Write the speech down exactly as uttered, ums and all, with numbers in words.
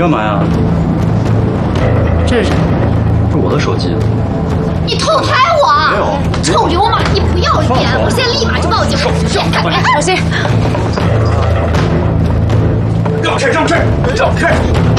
干嘛呀？ 这是谁？ 是我的手机。 你偷拍我！ 没有。 臭流氓，你不要脸！我现在立马就报警！别看，小心！ 让开，让开，让开！